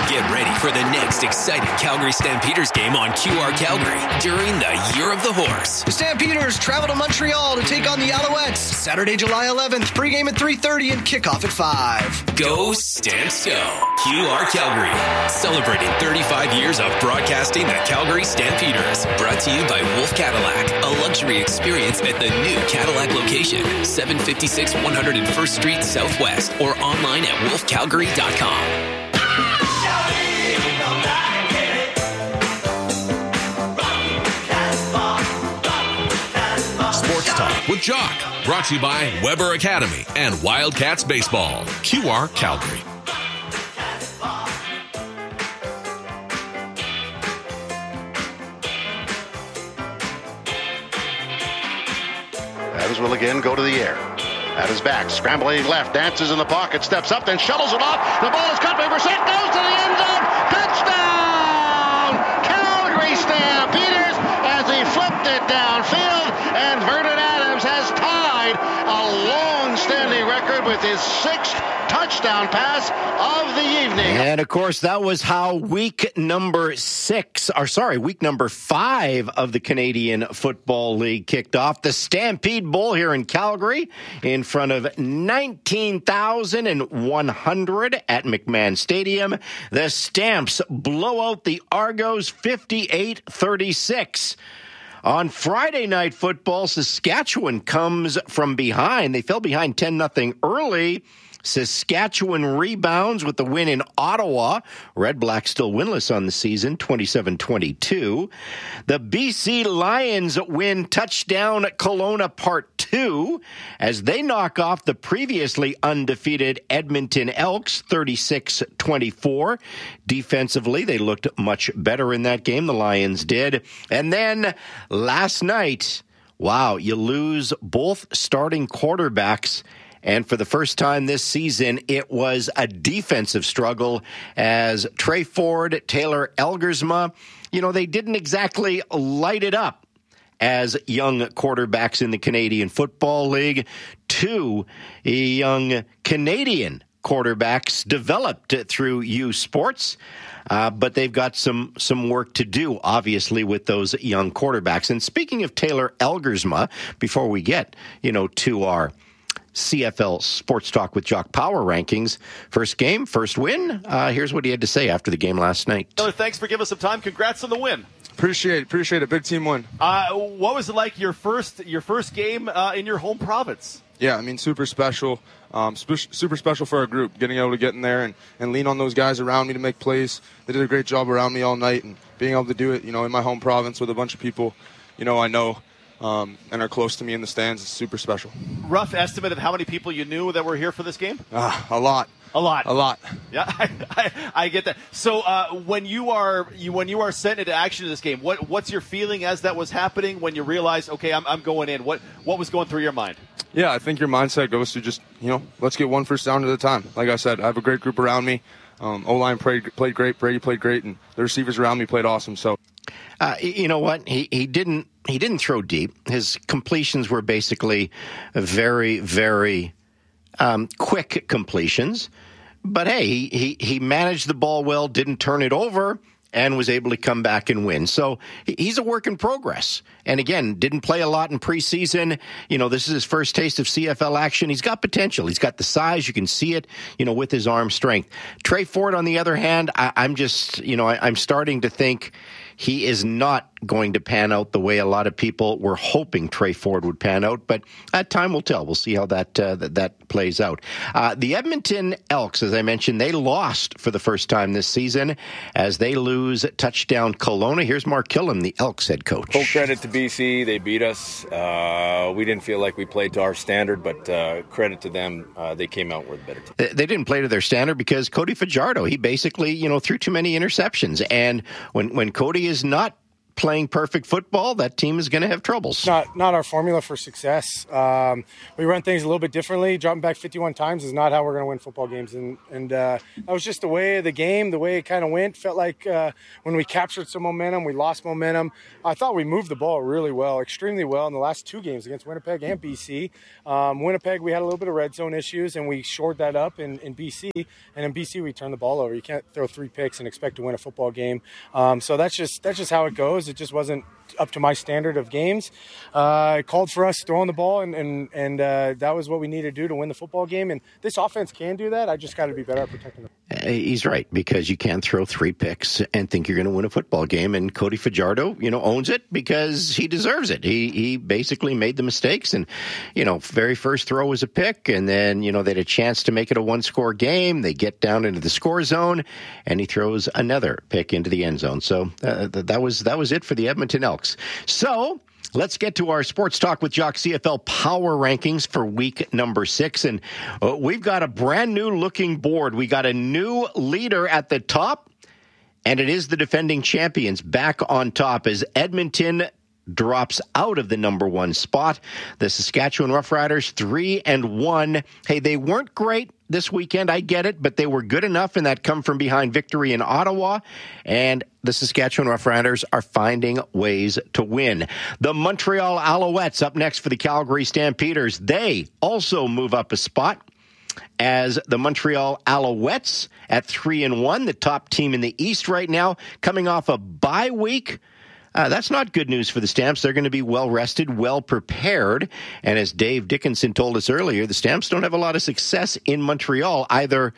Get ready for the next exciting Calgary Stampeders game on QR Calgary during the Year of the Horse. The Stampeders travel to Montreal to take on the Alouettes. Saturday, July 11th, pregame at 3:30 and kickoff at 5. Go Stamps Go. QR Calgary. Celebrating 35 years of broadcasting the Calgary Stampeders. Brought to you by Wolf Cadillac. A luxury experience at the new Cadillac location. 756 101st Street Southwest or online at wolfcalgary.com. Sports Talk with Jock. Brought to you by Weber Academy and Wildcats Baseball. QR Calgary. Adams will again go to the air. At his back, scrambling left, dances in the pocket, steps up, then shuttles it off. The ball is cut by Brissett, goes to the end zone. Touchdown! Calgary Stampeders as he flipped it downfield, and Vernon Adams has tied a long-standing record with his 6th touchdown pass of the evening. And of course, that was how week number 5 of the Canadian Football League kicked off. The Stampede Bowl here in Calgary in front of 19,100 at McMahon Stadium. The Stamps blow out the Argos 58-36. On Friday Night Football, Saskatchewan comes from behind. They fell behind 10-0 early. Saskatchewan rebounds with the win in Ottawa. Red Black still winless on the season, 27-22. The BC Lions win touchdown Kelowna Part 2 as they knock off the previously undefeated Edmonton Elks, 36-24. Defensively, they looked much better in that game. The Lions did. And then last night, wow, you lose both starting quarterbacks. And for the first time this season, it was a defensive struggle as Trey Ford, Taylor Elgersma, they didn't exactly light it up as young quarterbacks in the Canadian Football League. 2 young Canadian quarterbacks developed through U Sports. But they've got some work to do, obviously, with those young quarterbacks. And speaking of Taylor Elgersma, before we get, to our CFL Sports Talk with Jock Power rankings. First game, first win. Here's what he had to say after the game last night. Taylor, thanks for giving us some time. Congrats on the win. Appreciate it. Big team win. What was it like your first game in your home province? Yeah, super special. Super special for our group, getting able to get in there and lean on those guys around me to make plays. They did a great job around me all night, and being able to do it, in my home province with a bunch of people, I know. And are close to me in the stands. It's super special. Rough estimate of how many people you knew that were here for this game? A lot. Yeah, I get that. So when you are sent into action in this game, what's your feeling as that was happening when you realized, okay, I'm going in? What was going through your mind? Yeah, I think your mindset goes to just, let's get one first down at a time. Like I said, I have a great group around me. O-line played great. Brady played great, and the receivers around me played awesome. So, you know what? He didn't throw deep. His completions were basically very, very quick completions. But hey, he managed the ball well, didn't turn it over, and was able to come back and win. So he's a work in progress. And again, didn't play a lot in preseason. This is his first taste of CFL action. He's got potential. He's got the size. You can see it, with his arm strength. Trey Ford, on the other hand, I'm just, I'm starting to think he is not going to pan out the way a lot of people were hoping Trey Ford would pan out, but time will tell. We'll see how that plays out. The Edmonton Elks, as I mentioned, they lost for the first time this season as they lose touchdown Kelowna. Here's Mark Killam, the Elks head coach. Full credit to BC. They beat us. We didn't feel like we played to our standard, but credit to them. They came out with a better team. They didn't play to their standard because Cody Fajardo, he basically, threw too many interceptions. And when Cody is not playing perfect football, that team is going to have troubles. Not our formula for success. We run things a little bit differently. Dropping back 51 times is not how we're going to win football games. And that was just the way of the game, the way it kind of went. Felt like when we captured some momentum, we lost momentum. I thought we moved the ball really well, extremely well in the last two games against Winnipeg and BC. Winnipeg, we had a little bit of red zone issues, and we shored that up in BC. And in BC, we turned the ball over. You can't throw 3 picks and expect to win a football game. So that's just how it goes. It just wasn't up to my standard of games. It called for us throwing the ball, and that was what we needed to do to win the football game. And this offense can do that. I just got to be better at protecting them. He's right, because you can't throw 3 picks and think you're going to win a football game. And Cody Fajardo, owns it because he deserves it. He basically made the mistakes, and, very first throw was a pick, and then, they had a chance to make it a 1-score game. They get down into the score zone, and he throws another pick into the end zone. So that was it for the Edmonton Elks. So let's get to our Sports Talk with Jock CFL Power Rankings for week number 6. And we've got a brand new looking board. We got a new leader at the top, and it is the defending champions back on top as Edmonton drops out of the number 1 spot. The Saskatchewan Roughriders 3-1. Hey, they weren't great this weekend, I get it, but they were good enough in that come-from-behind victory in Ottawa, and the Saskatchewan Roughriders are finding ways to win. The Montreal Alouettes up next for the Calgary Stampeders. They also move up a spot as the Montreal Alouettes at 3-1, the top team in the East right now, coming off a bye week. That's not good news for the Stamps. They're going to be well-rested, well-prepared. And as Dave Dickinson told us earlier, the Stamps don't have a lot of success in Montreal, either,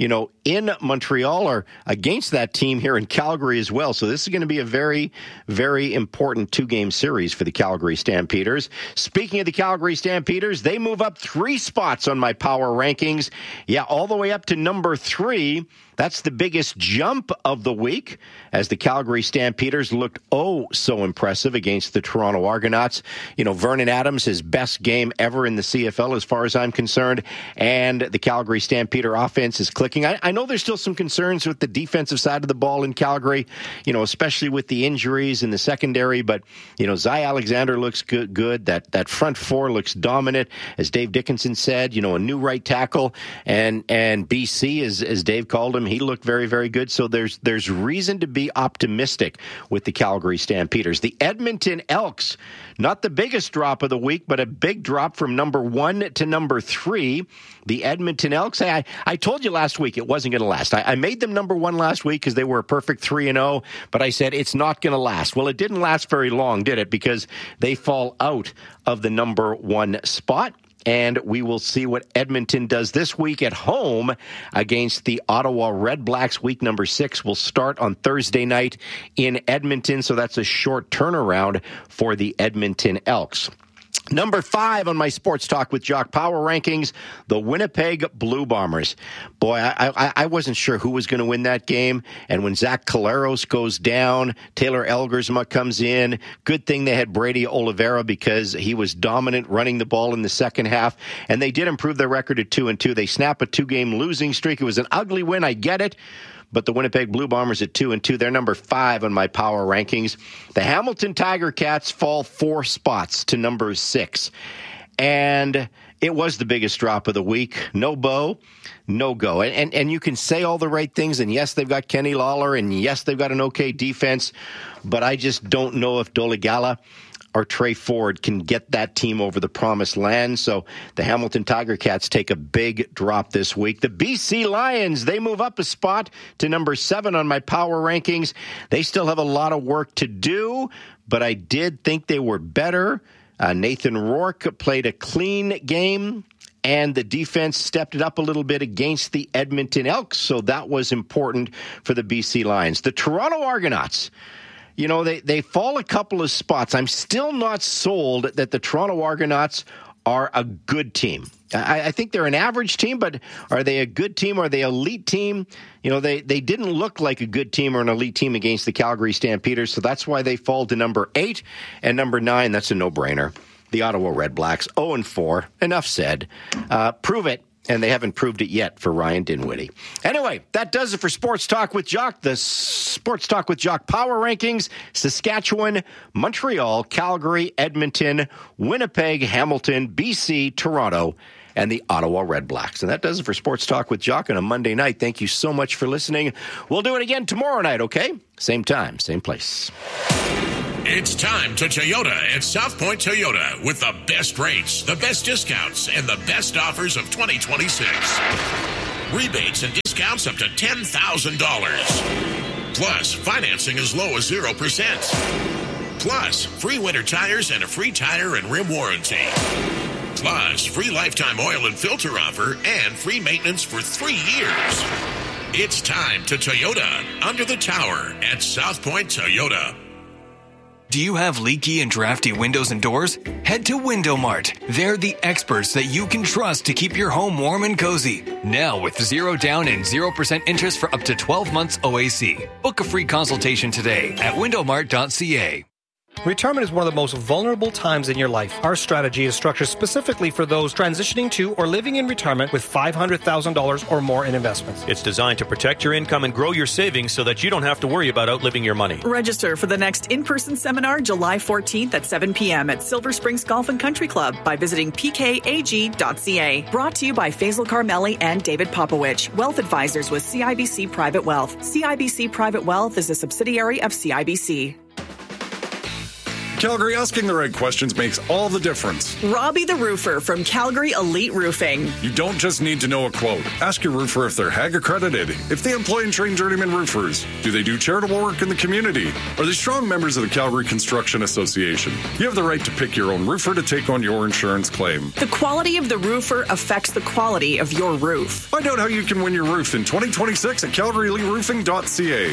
in Montreal or against that team here in Calgary as well. So this is going to be a very, very important 2-game series for the Calgary Stampeders. Speaking of the Calgary Stampeders, they move up 3 spots on my power rankings. Yeah, all the way up to number 3. That's the biggest jump of the week as the Calgary Stampeders looked so impressive against the Toronto Argonauts. Vernon Adams, his best game ever in the CFL as far as I'm concerned, and the Calgary Stampeder offense is clicking. I know there's still some concerns with the defensive side of the ball in Calgary, especially with the injuries in the secondary, but, Zy Alexander looks good. That front 4 looks dominant. As Dave Dickinson said, a new right tackle, and BC, as Dave called him, he looked very, very good. So there's reason to be optimistic with the Calgary Stampeders. The Edmonton Elks, not the biggest drop of the week, but a big drop from number 1 to number 3. The Edmonton Elks, I told you last week it wasn't going to last. I made them number 1 last week because they were a perfect 3-0, but I said it's not going to last. Well, it didn't last very long, did it? Because they fall out of the number 1 spot. And we will see what Edmonton does this week at home against the Ottawa Red Blacks. Week number 6 will start on Thursday night in Edmonton, so that's a short turnaround for the Edmonton Elks. Number 5 on my Sports Talk with Jock Power Rankings, the Winnipeg Blue Bombers. Boy, I wasn't sure who was going to win that game. And when Zach Collaros goes down, Taylor Elgersma comes in. Good thing they had Brady Oliveira because he was dominant running the ball in the second half. And they did improve their record to 2-2. They snap a 2-game losing streak. It was an ugly win, I get it. But the Winnipeg Blue Bombers at 2-2, they're number 5 on my power rankings. The Hamilton Tiger Cats fall 4 spots to number 6. And it was the biggest drop of the week. No Bo, no go. And you can say all the right things, and yes, they've got Kenny Lawler, and yes, they've got an okay defense, but I just don't know if Dolegala or Trey Ford can get that team over the promised land. So the Hamilton Tiger Cats take a big drop this week. The BC Lions, they move up a spot to number 7 on my power rankings. They still have a lot of work to do, but I did think they were better. Nathan Rourke played a clean game, and the defense stepped it up a little bit against the Edmonton Elks, so that was important for the BC Lions. The Toronto Argonauts, they fall a couple of spots. I'm still not sold that the Toronto Argonauts are a good team. I think they're an average team, but are they a good team? Are they an elite team? They didn't look like a good team or an elite team against the Calgary Stampeders, so that's why they fall to number 8. And number 9, that's a no-brainer. The Ottawa Red Blacks, 0-4. Enough said. Prove it. And they haven't proved it yet for Ryan Dinwiddie. Anyway, that does it for Sports Talk with Jock. The Sports Talk with Jock Power Rankings: Saskatchewan, Montreal, Calgary, Edmonton, Winnipeg, Hamilton, BC, Toronto, and the Ottawa Red Blacks. And that does it for Sports Talk with Jock on a Monday night. Thank you so much for listening. We'll do it again tomorrow night, okay? Same time, same place. It's time to Toyota at South Point Toyota with the best rates, the best discounts, and the best offers of 2026. Rebates and discounts up to $10,000. Plus, financing as low as 0%. Plus, free winter tires and a free tire and rim warranty. Plus, free lifetime oil and filter offer and free maintenance for 3 years. It's time to Toyota under the tower at South Point Toyota. Do you have leaky and drafty windows and doors? Head to Window Mart. They're the experts that you can trust to keep your home warm and cozy. Now with 0 down and 0% interest for up to 12 months OAC. Book a free consultation today at windowmart.ca. Retirement is one of the most vulnerable times in your life. Our strategy is structured specifically for those transitioning to or living in retirement with $500,000 or more in investments. It's designed to protect your income and grow your savings so that you don't have to worry about outliving your money. Register for the next in-person seminar July 14th at 7 p.m. at Silver Springs Golf and Country Club by visiting pkag.ca. Brought to you by Faisal Carmeli and David Popowich, Wealth Advisors with CIBC Private Wealth. CIBC Private Wealth is a subsidiary of CIBC. Calgary, asking the right questions makes all the difference. Robbie the Roofer from Calgary Elite Roofing. You don't just need to know a quote. Ask your roofer if they're HAG accredited, if they employ and train journeyman roofers. Do they do charitable work in the community? Are they strong members of the Calgary Construction Association? You have the right to pick your own roofer to take on your insurance claim. The quality of the roofer affects the quality of your roof. Find out how you can win your roof in 2026 at calgaryeliteroofing.ca.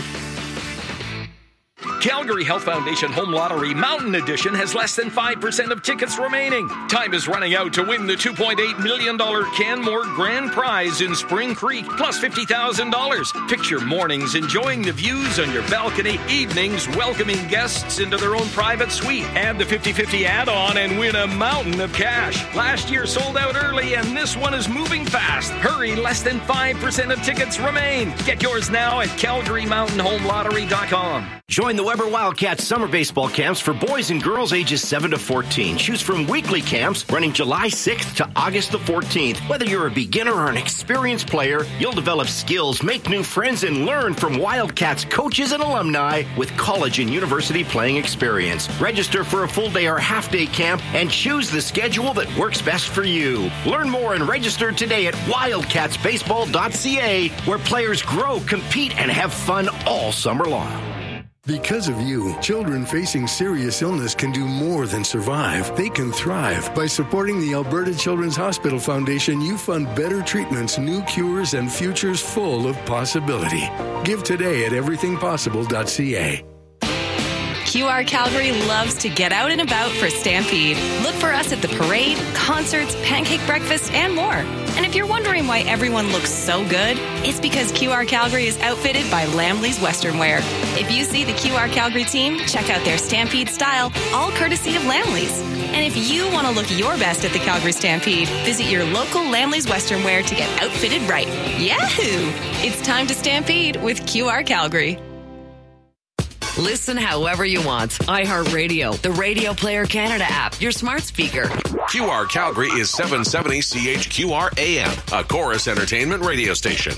Calgary Health Foundation Home Lottery Mountain Edition has less than 5% of tickets remaining. Time is running out to win the $2.8 million Canmore Grand Prize in Spring Creek, plus $50,000. Picture mornings enjoying the views on your balcony, evenings welcoming guests into their own private suite. Add the 50-50 add-on and win a mountain of cash. Last year sold out early, and this one is moving fast. Hurry, less than 5% of tickets remain. Get yours now at CalgaryMountainHomeLottery.com. Join the Weber Wildcats summer baseball camps for boys and girls ages 7 to 14. Choose from weekly camps running July 6th to August the 14th. Whether you're a beginner or an experienced player, you'll develop skills, make new friends, and learn from Wildcats coaches and alumni with college and university playing experience. Register for a full day or half day camp and choose the schedule that works best for you. Learn more and register today at wildcatsbaseball.ca, where players grow, compete, and have fun all summer long. Because of you, children facing serious illness can do more than survive. They can thrive. By supporting the Alberta Children's Hospital Foundation, you fund better treatments, new cures, and futures full of possibility. Give today at everythingpossible.ca. QR Calgary loves to get out and about for Stampede. Look for us at the parade, concerts, pancake breakfast, and more. And if you're wondering why everyone looks so good, it's because QR Calgary is outfitted by Lamley's Western Wear. If you see the QR Calgary team, check out their Stampede style, all courtesy of Lamley's. And if you want to look your best at the Calgary Stampede, visit your local Lamley's Western Wear to get outfitted right. Yahoo! It's time to Stampede with QR Calgary. Listen however you want. iHeartRadio, the Radio Player Canada app, your smart speaker. QR Calgary is 770 CHQR AM, a Chorus Entertainment radio station.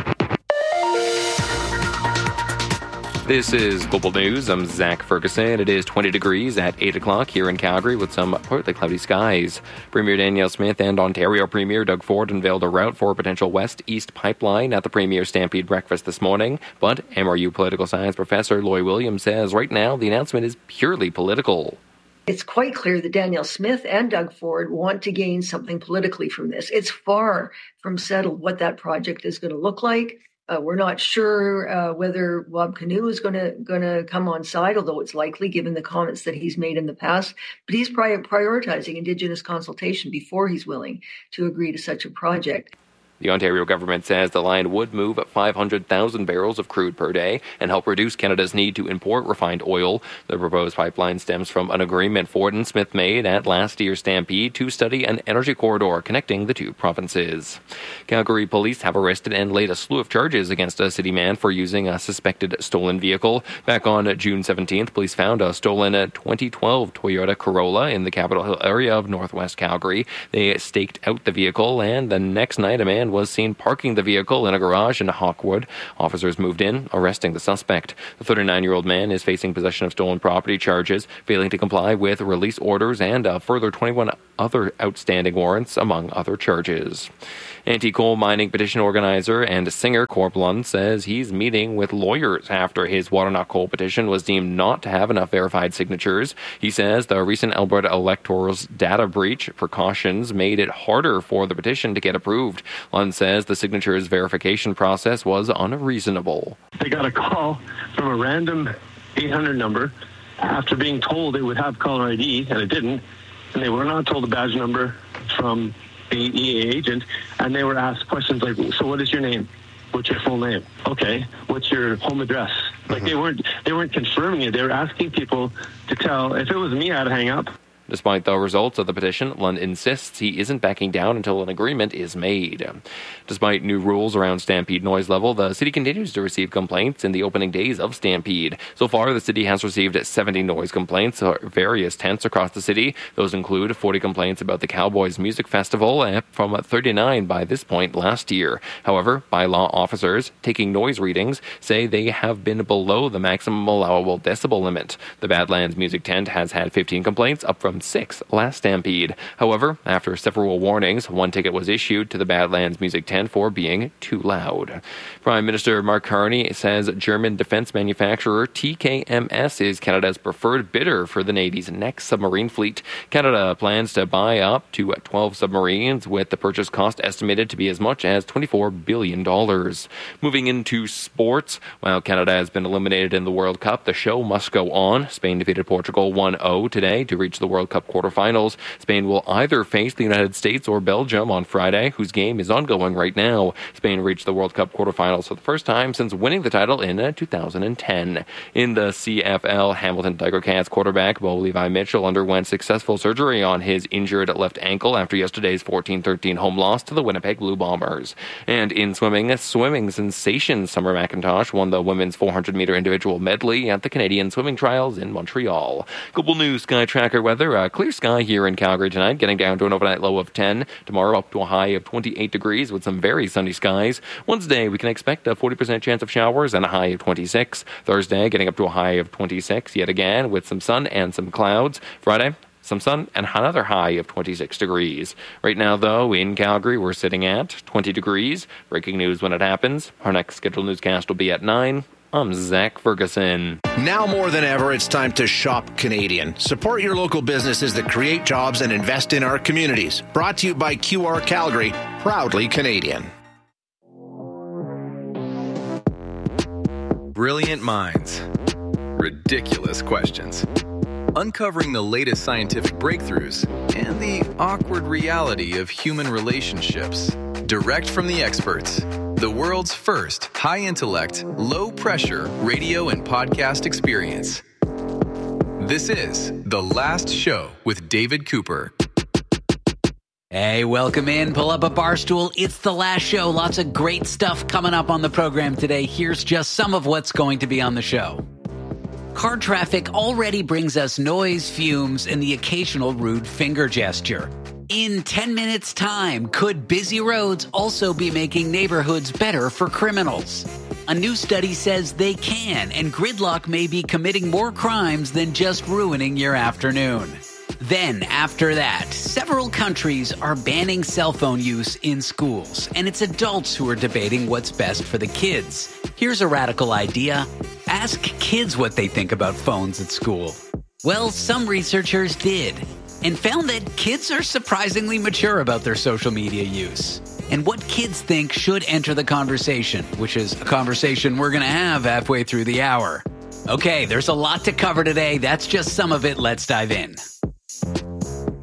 This is Global News. I'm Zach Ferguson. It is 20 degrees at 8 o'clock here in Calgary with some partly cloudy skies. Premier Danielle Smith and Ontario Premier Doug Ford unveiled a route for a potential west-east pipeline at the Premier Stampede breakfast this morning. But MRU political science professor Loy Williams says right now the announcement is purely political. It's quite clear that Danielle Smith and Doug Ford want to gain something politically from this. It's far from settled what that project is going to look like. We're not sure whether Rob Canoe is going to come on side, although it's likely given the comments that he's made in the past. But he's prioritizing Indigenous consultation before he's willing to agree to such a project. The Ontario government says the line would move 500,000 barrels of crude per day and help reduce Canada's need to import refined oil. The proposed pipeline stems from an agreement Ford and Smith made at last year's Stampede to study an energy corridor connecting the two provinces. Calgary police have arrested and laid a slew of charges against a city man for using a suspected stolen vehicle. Back on June 17th, police found a stolen 2012 Toyota Corolla in the Capitol Hill area of northwest Calgary. They staked out the vehicle, and the next night a man was seen parking the vehicle in a garage in Hawkwood. Officers moved in, arresting the suspect. The 39-year-old man is facing possession of stolen property charges, failing to comply with release orders, and a further 21 other outstanding warrants, among other charges. Anti-coal mining petition organizer and singer Corb Lund says he's meeting with lawyers after his Water Not Coal petition was deemed not to have enough verified signatures. He says the recent Alberta electoral's data breach precautions made it harder for the petition to get approved. Lund says the signatures verification process was unreasonable. They got a call from a random 800 number after being told it would have caller ID, and it didn't. And they were not told the badge number from the EA agent, and they were asked questions like, so what is your name? What's your full name? Okay, what's your home address? Like they weren't confirming it. They were asking people to tell. If it was me, I'd hang up. Despite the results of the petition, Lund insists he isn't backing down until an agreement is made. Despite new rules around Stampede noise level, the city continues to receive complaints in the opening days of Stampede. So far, the city has received 70 noise complaints at various tents across the city. Those include 40 complaints about the Cowboys Music Festival, from 39 by this point last year. However, bylaw officers taking noise readings say they have been below the maximum allowable decibel limit. The Badlands Music Tent has had 15 complaints, up from 6 last Stampede. However, after several warnings, one ticket was issued to the Badlands Music Tent for being too loud. Prime Minister Mark Carney says German defense manufacturer TKMS is Canada's preferred bidder for the Navy's next submarine fleet. Canada plans to buy up to 12 submarines, with the purchase cost estimated to be as much as $24 billion. Moving into sports, while Canada has been eliminated in the World Cup, the show must go on. Spain defeated Portugal 1-0 today to reach the World Cup quarterfinals. Spain will either face the United States or Belgium on Friday, whose game is ongoing right now. Spain reached the World Cup quarterfinals for the first time since winning the title in 2010. In the CFL, Hamilton Tiger Cats quarterback Bo Levi Mitchell underwent successful surgery on his injured left ankle after yesterday's 14-13 home loss to the Winnipeg Blue Bombers. And in swimming sensation Summer McIntosh won the women's 400-meter individual medley at the Canadian Swimming Trials in Montreal. Global News Sky Tracker weather. Clear sky here in Calgary tonight, getting down to an overnight low of 10. Tomorrow up to a high of 28 degrees with some very sunny skies. Wednesday, we can expect a 40% chance of showers and a high of 26. Thursday, getting up to a high of 26 yet again with some sun and some clouds. Friday, some sun and another high of 26 degrees. Right now, though, in Calgary, we're sitting at 20 degrees. Breaking news when it happens. Our next scheduled newscast will be at 9. I'm Zach Ferguson. Now more than ever, it's time to shop Canadian. Support your local businesses that create jobs and invest in our communities. Brought to you by QR Calgary, proudly Canadian. Brilliant minds. Ridiculous questions. Uncovering the latest scientific breakthroughs and the awkward reality of human relationships. Direct from the experts. The world's first high-intellect, low-pressure radio and podcast experience. This is The Last Show with David Cooper. Hey, welcome in. Pull up a bar stool. It's The Last Show. Lots of great stuff coming up on the program today. Here's just some of what's going to be on the show. Car traffic already brings us noise, fumes, and the occasional rude finger gesture. In 10 minutes' time, could busy roads also be making neighborhoods better for criminals? A new study says they can, and gridlock may be committing more crimes than just ruining your afternoon. Then, after that, several countries are banning cell phone use in schools, and it's adults who are debating what's best for the kids. Here's a radical idea. Ask kids what they think about phones at school. Well, some researchers did, and found that kids are surprisingly mature about their social media use. And what kids think should enter the conversation, which is a conversation we're going to have halfway through the hour. Okay, there's a lot to cover today. That's just some of it. Let's dive in.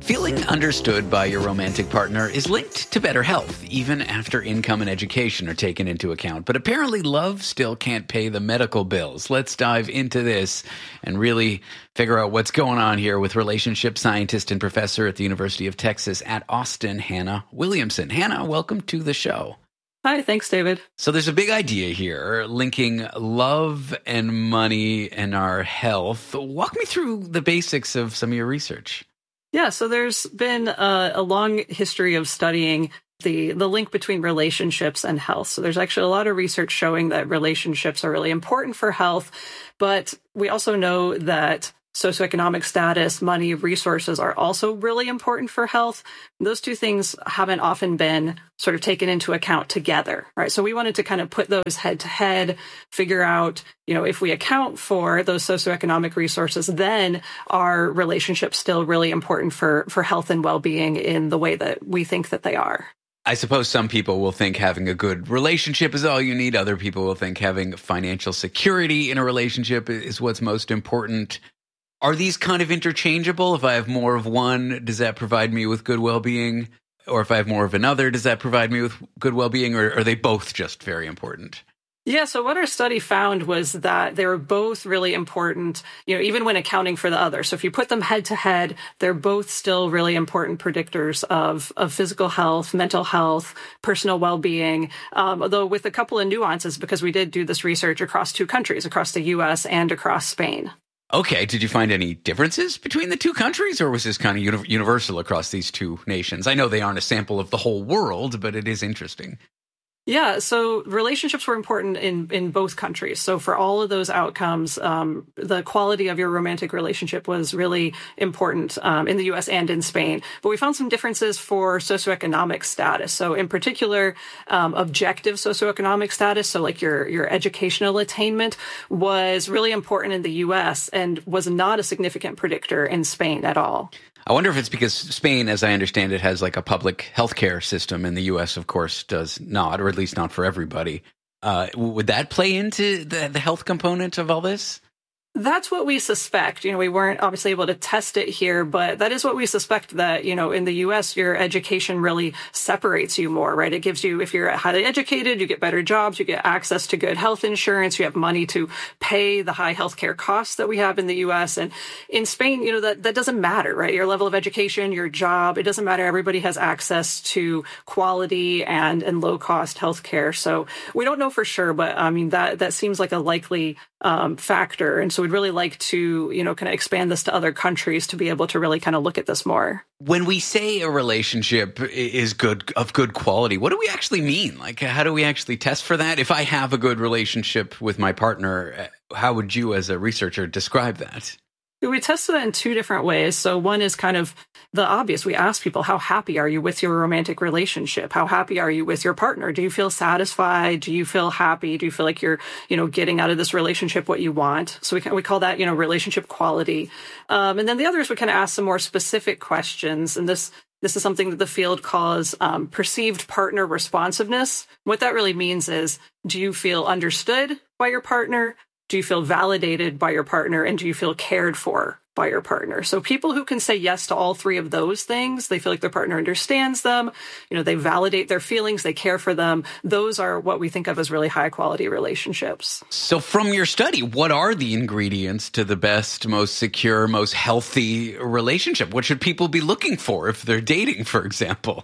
Feeling understood by your romantic partner is linked to better health, even after income and education are taken into account. But apparently love still can't pay the medical bills. Let's dive into this and really figure out what's going on here with relationship scientist and professor at the University of Texas at Austin, Hannah Williamson. Hannah, welcome to the show. Hi, thanks, David. So there's a big idea here linking love and money and our health. Walk me through the basics of some of your research. Yeah, so there's been a long history of studying the link between relationships and health. So there's actually a lot of research showing that relationships are really important for health, but we also know that socioeconomic status, money, resources are also really important for health. Those two things haven't often been sort of taken into account together, right? So we wanted to kind of put those head to head, figure out, if we account for those socioeconomic resources, then are relationships still really important for health and well-being in the way that we think that they are? I suppose some people will think having a good relationship is all you need. Other people will think having financial security in a relationship is what's most important. Are these kind of interchangeable? If I have more of one, does that provide me with good well-being? Or if I have more of another, does that provide me with good well-being? Or are they both just very important? Yeah, so what our study found was that they were both really important, even when accounting for the other. So if you put them head to head, they're both still really important predictors of physical health, mental health, personal well-being, although with a couple of nuances, because we did do this research across two countries, across the U.S. and across Spain. Okay, did you find any differences between the two countries, or was this kind of universal across these two nations? I know they aren't a sample of the whole world, but it is interesting. Yeah, so relationships were important in both countries. So for all of those outcomes, the quality of your romantic relationship was really important in the U.S. and in Spain. But we found some differences for socioeconomic status. So in particular, objective socioeconomic status, so like your educational attainment, was really important in the U.S. and was not a significant predictor in Spain at all. I wonder if it's because Spain, as I understand it, has like a public healthcare system, and the U.S., of course, does not, or at least not for everybody. Would that play into the health component of all this? That's what we suspect. We weren't obviously able to test it here, but that is what we suspect, that, in the U.S., your education really separates you more, right? It gives you, if you're highly educated, you get better jobs, you get access to good health insurance, you have money to pay the high healthcare costs that we have in the U.S. And in Spain, that doesn't matter, right? Your level of education, your job, it doesn't matter. Everybody has access to quality and low cost healthcare. So we don't know for sure, but that seems like a likely factor. And so we'd really like to, kind of expand this to other countries to be able to really kind of look at this more. When we say a relationship is of good quality, what do we actually mean? Like, how do we actually test for that? If I have a good relationship with my partner, how would you as a researcher describe that? We tested it in two different ways. So one is kind of the obvious. We ask people, how happy are you with your romantic relationship? How happy are you with your partner? Do you feel satisfied? Do you feel happy? Do you feel like you're, getting out of this relationship what you want? So we call that, relationship quality. And then the other is we kind of ask some more specific questions. And this is something that the field calls perceived partner responsiveness. What that really means is, do you feel understood by your partner? Do you feel validated by your partner? And do you feel cared for by your partner? So people who can say yes to all three of those things, they feel like their partner understands them, they validate their feelings, they care for them. Those are what we think of as really high quality relationships. So from your study, what are the ingredients to the best, most secure, most healthy relationship? What should people be looking for if they're dating, for example?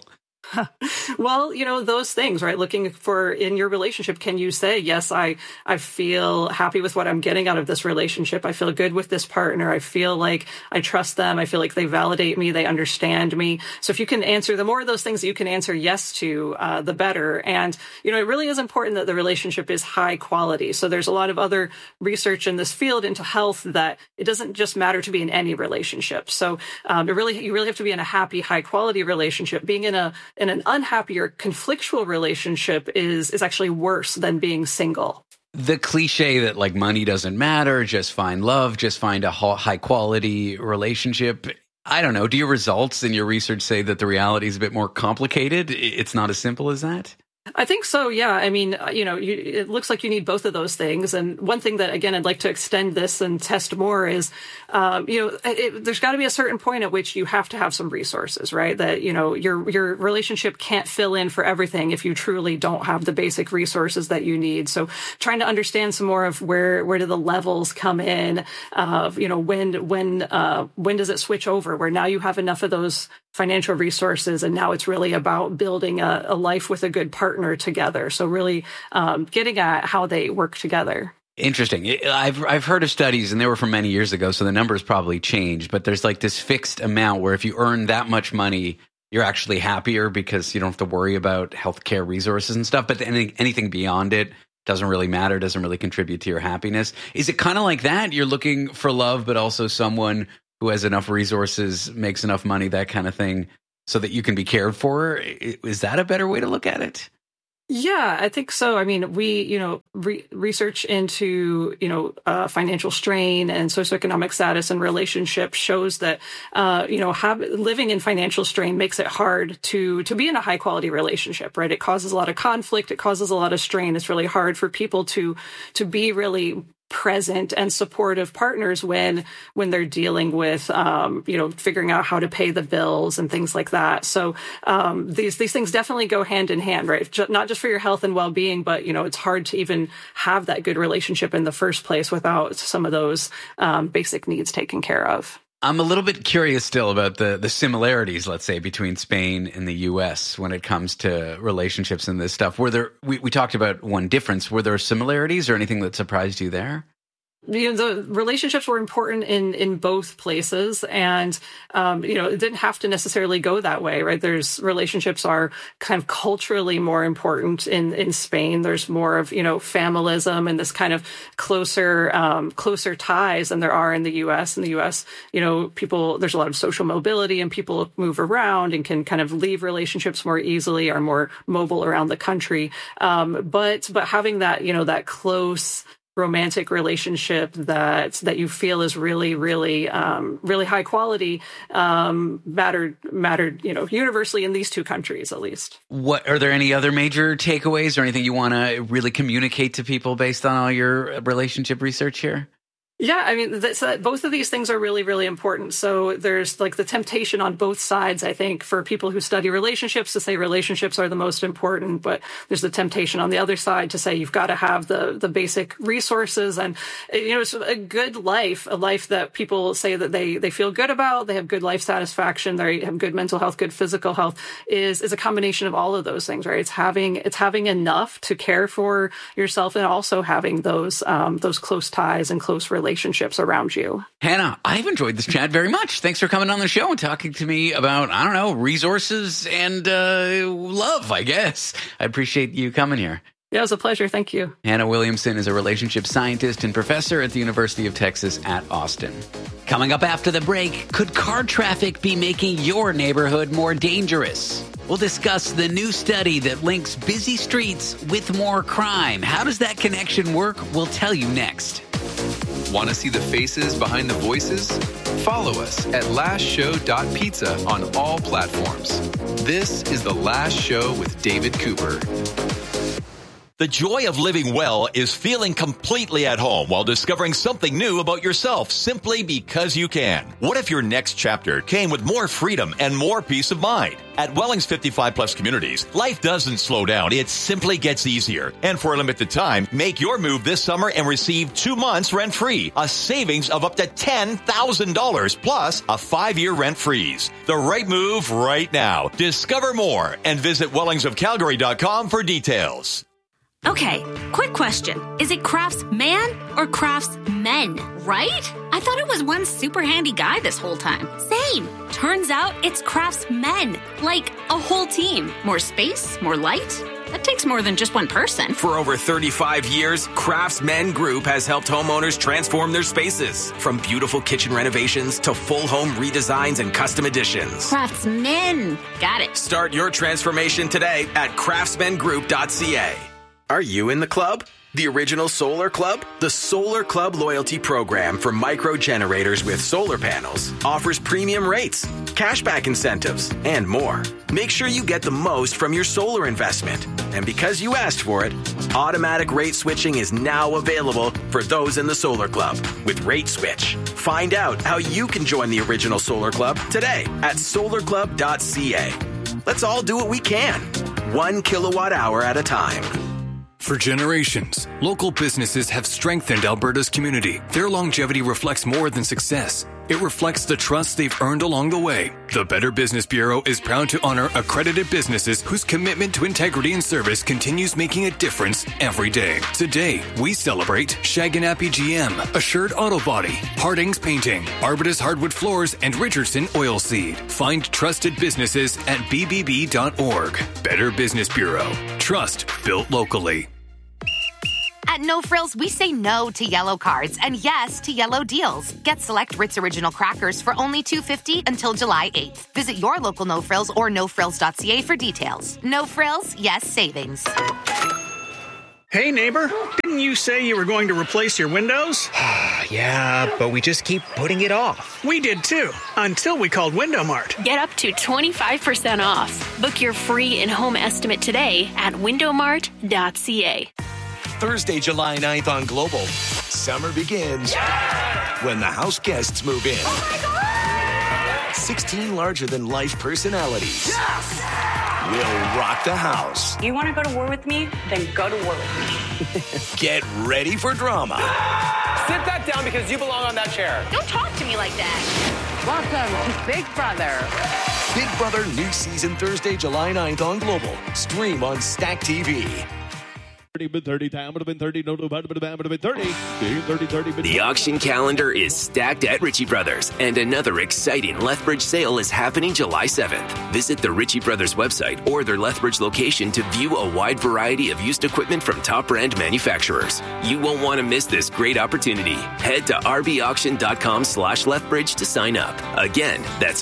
Well, those things, right? Looking for in your relationship, can you say, yes, I feel happy with what I'm getting out of this relationship. I feel good with this partner. I feel like I trust them. I feel like they validate me. They understand me. So if you can answer the more of those things that you can answer yes to, the better. And, it really is important that the relationship is high quality. So there's a lot of other research in this field into health that it doesn't just matter to be in any relationship. So you really have to be in a happy, high quality relationship. Being in an unhappy or conflictual relationship is actually worse than being single. The cliche that like money doesn't matter, just find love, just find a high quality relationship. I don't know. Do your results in your research say that the reality is a bit more complicated? It's not as simple as that? I think so, yeah. I mean, it looks like you need both of those things. And one thing that, again, I'd like to extend this and test more is, there's got to be a certain point at which you have to have some resources, right? That, your relationship can't fill in for everything if you truly don't have the basic resources that you need. So trying to understand some more of where do the levels come in, when does it switch over, where now you have enough of those financial resources and now it's really about building a life with a good partner together. So really getting at how they work together. Interesting. I've heard of studies, and they were from many years ago, so the numbers probably changed, but there's like this fixed amount where if you earn that much money, you're actually happier because you don't have to worry about healthcare resources and stuff. But anything beyond it doesn't really matter, doesn't really contribute to your happiness. Is it kind of like that? You're looking for love, but also someone who has enough resources, makes enough money, that kind of thing, so that you can be cared for? Is that a better way to look at it? Yeah, I think so. I mean, we, research into, financial strain and socioeconomic status and relationship shows that, living in financial strain makes it hard to be in a high quality relationship, right? It causes a lot of conflict. It causes a lot of strain. It's really hard for people to be really present and supportive partners when they're dealing with figuring out how to pay the bills and things like that. So these things definitely go hand in hand, right? Not just for your health and well-being, but it's hard to even have that good relationship in the first place without some of those basic needs taken care of. I'm a little bit curious still about the similarities, let's say, between Spain and the U.S. when it comes to relationships and this stuff. We talked about one difference. Were there similarities or anything that surprised you there? The relationships were important in both places, and it didn't have to necessarily go that way, right? Relationships are kind of culturally more important in Spain. There's more of familism and this kind of closer ties than there are in the U.S. In the U.S., there's a lot of social mobility and people move around and can kind of leave relationships more easily, are more mobile around the country. But having that that close romantic relationship that you feel is really, really, really high quality, mattered, universally in these two countries, at least. What are there any other major takeaways or anything you want to really communicate to people based on all your relationship research here? Yeah, I mean, both of these things are really, really important. So there's like the temptation on both sides, I think, for people who study relationships to say relationships are the most important. But there's the temptation on the other side to say you've got to have the basic resources. And, it's a good life, a life that people say that they feel good about. They have good life satisfaction. They have good mental health, good physical health is a combination of all of those things, right? It's having enough to care for yourself and also having those close ties and close relationships around you. Hannah, I've enjoyed this chat very much. Thanks for coming on the show and talking to me about, resources and love, I guess. I appreciate you coming here. Yeah, it was a pleasure. Thank you. Hannah Williamson is a relationship scientist and professor at the University of Texas at Austin. Coming up after the break, could car traffic be making your neighborhood more dangerous? We'll discuss the new study that links busy streets with more crime. How does that connection work? We'll tell you next. Want to see the faces behind the voices? Follow us at lastshow.pizza on all platforms. This is The Last Show with David Cooper. The joy of living well is feeling completely at home while discovering something new about yourself simply because you can. What if your next chapter came with more freedom and more peace of mind? At Wellings 55 Plus Communities, life doesn't slow down. It simply gets easier. And for a limited time, make your move this summer and receive 2 months rent-free, a savings of up to $10,000 plus a 5-year rent freeze. The right move right now. Discover more and visit wellingsofcalgary.com for details. Okay, quick question. Is it craftsman or craftsmen, right? I thought it was one super handy guy this whole time. Same. Turns out it's craftsmen, like a whole team. More space, more light. That takes more than just one person. For over 35 years, Craftsmen Group has helped homeowners transform their spaces. From beautiful kitchen renovations to full home redesigns and custom additions. Craftsmen. Got it. Start your transformation today at craftsmengroup.ca. Are you in the club? The original Solar Club? The Solar Club loyalty program for micro generators with solar panels offers premium rates, cashback incentives, and more. Make sure you get the most from your solar investment. And because you asked for it, automatic rate switching is now available for those in the Solar Club with Rate Switch. Find out how you can join the original Solar Club today at solarclub.ca. Let's all do what we can, 1 kilowatt hour at a time. For generations, local businesses have strengthened Alberta's community. Their longevity reflects more than success. It reflects the trust they've earned along the way. The Better Business Bureau is proud to honor accredited businesses whose commitment to integrity and service continues making a difference every day. Today, we celebrate Shaganappi GM, Assured Auto Body, Hardings Painting, Arbutus Hardwood Floors, and Richardson Oilseed. Find trusted businesses at bbb.org. Better Business Bureau. Trust built locally. At No Frills, we say no to yellow cards and yes to yellow deals. Get select Ritz Original crackers for only $2.50 until July 8th. Visit your local No Frills or nofrills.ca for details. No Frills, yes savings. Hey, neighbor, didn't you say you were going to replace your windows? Yeah, but we just keep putting it off. We did too, until we called Window Mart. Get up to 25% off. Book your free in-home estimate today at windowmart.ca. Thursday, July 9th on Global. Summer begins when the house guests move in. Oh my God! 16 larger-than-life personalities will rock the house. You want to go to war with me? Then go to war with me. Get ready for drama. Sit that down because you belong on that chair. Don't talk to me like that. Welcome to Big Brother. Big Brother new season Thursday, July 9th on Global. Stream on Stack TV. Been 30 time would have been 30 no would have been 30 The auction calendar is stacked at Ritchie Brothers, and another exciting Lethbridge sale is happening July 7th. Visit the Ritchie Brothers website or their Lethbridge location to view a wide variety of used equipment from top brand manufacturers. You won't want to miss this great opportunity. Head to rbauction.com/Lethbridge to sign up. Again, that's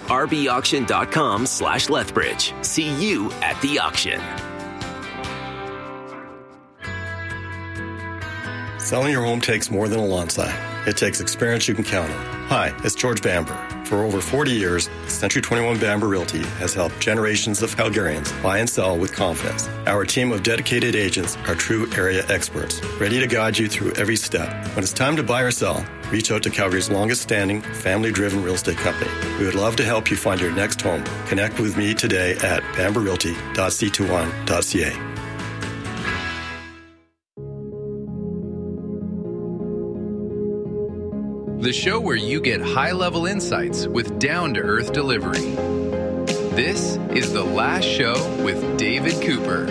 rbauction.com/Lethbridge. See you at the auction. Selling your home takes more than a lawn sign. It takes experience you can count on. Hi, it's George Bamber. For over 40 years, Century 21 Bamber Realty has helped generations of Calgarians buy and sell with confidence. Our team of dedicated agents are true area experts, ready to guide you through every step. When it's time to buy or sell, reach out to Calgary's longest-standing, family-driven real estate company. We would love to help you find your next home. Connect with me today at bamberrealty.c21.ca. The show where you get high-level insights with down-to-earth delivery. This is The Last Show with David Cooper.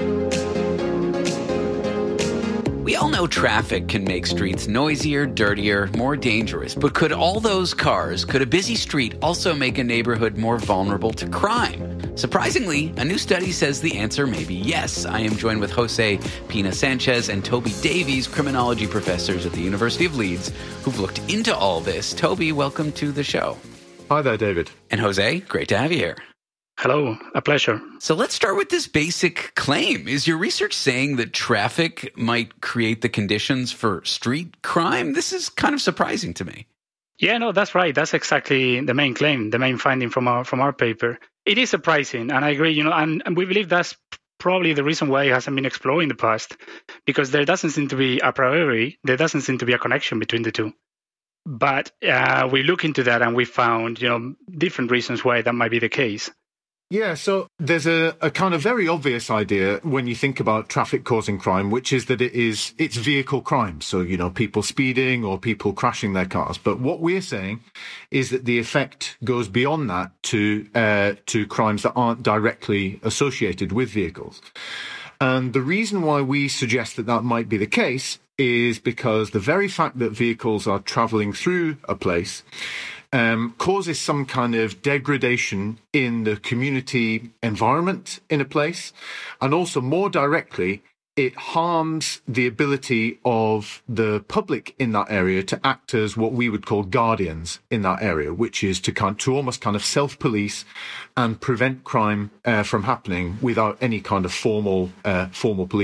We all know traffic can make streets noisier, dirtier, more dangerous. But could a busy street also make a neighborhood more vulnerable to crime? Surprisingly, a new study says the answer may be yes. I am joined with Jose Pina-Sanchez and Toby Davies, criminology professors at the University of Leeds, who've looked into all this. Toby, welcome to the show. Hi there, David. And Jose, great to have you here. Hello, a pleasure. So let's start with this basic claim. Is your research saying that traffic might create the conditions for street crime? This is kind of surprising to me. Yeah, no, that's right. That's exactly the main claim, the main finding from our paper. It is surprising, and I agree, and we believe that's probably the reason why it hasn't been explored in the past, because there doesn't seem to be a priori, there doesn't seem to be a connection between the two. But we look into that and we found, different reasons why that might be the case. Yeah, so there's a kind of very obvious idea when you think about traffic causing crime, which is that it's vehicle crime. So, people speeding or people crashing their cars. But what we're saying is that the effect goes beyond that to crimes that aren't directly associated with vehicles. And the reason why we suggest that might be the case is because the very fact that vehicles are traveling through a place causes some kind of degradation in the community environment in a place. And also, more directly, it harms the ability of the public in that area to act as what we would call guardians in that area, which is to almost kind of self-police and prevent crime from happening without any kind of formal policing.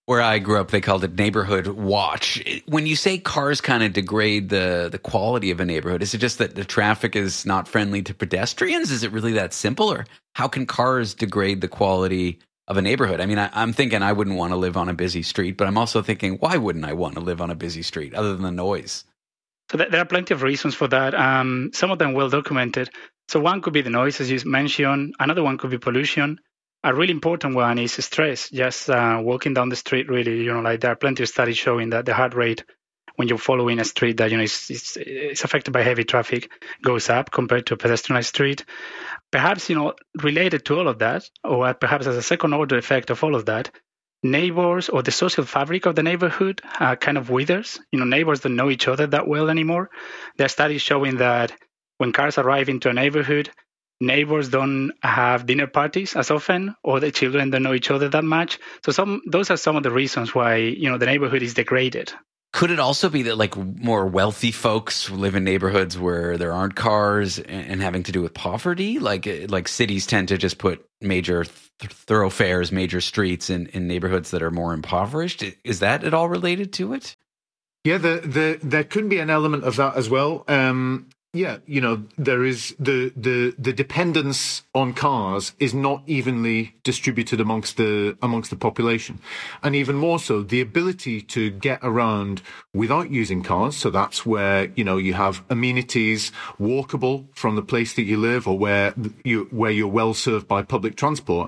Where I grew up, they called it neighborhood watch. When you say cars kind of degrade the quality of a neighborhood, is it just that the traffic is not friendly to pedestrians? Is it really that simple? Or how can cars degrade the quality of a neighborhood? I mean, I'm thinking I wouldn't want to live on a busy street, but I'm also thinking, why wouldn't I want to live on a busy street other than the noise? So there are plenty of reasons for that. Some of them well documented. So one could be the noise, as you mentioned. Another one could be pollution. A really important one is stress. Just walking down the street, really, like there are plenty of studies showing that the heart rate when you're following a street that is affected by heavy traffic goes up compared to a pedestrianized street. Perhaps related to all of that, or perhaps as a second order effect of all of that, neighbors or the social fabric of the neighborhood kind of withers. Neighbors don't know each other that well anymore. There are studies showing that when cars arrive into a neighborhood, neighbors don't have dinner parties as often, or the children don't know each other that much. So those are some of the reasons why, the neighborhood is degraded. Could it also be that like more wealthy folks live in neighborhoods where there aren't cars and having to do with poverty? Like cities tend to just put major thoroughfares, major streets in neighborhoods that are more impoverished. Is that at all related to it? Yeah, there could be an element of that as well. Yeah, there is the dependence on cars is not evenly distributed amongst the population, and even more so, the ability to get around without using cars. So that's where you have amenities walkable from the place that you live, or where you're well served by public transport.